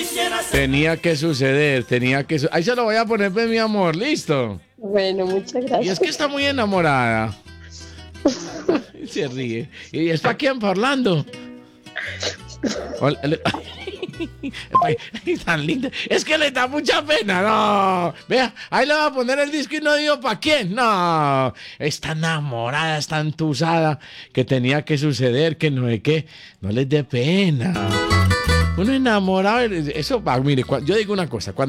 Tenía que suceder, Ahí se lo voy a poner, pues, mi amor, listo. Bueno, muchas Y es gracias. que está muy enamorada. Se ríe. ¿Y es para quién, para Orlando? Ay, tan linda. Es que le da mucha pena, no. Vea, ahí le va a poner el disco y no digo para quién. No, está enamorada, está entusada, que tenía que suceder, que no es que no les dé pena. Uno enamorado, eso, mire, yo digo una cosa, cuando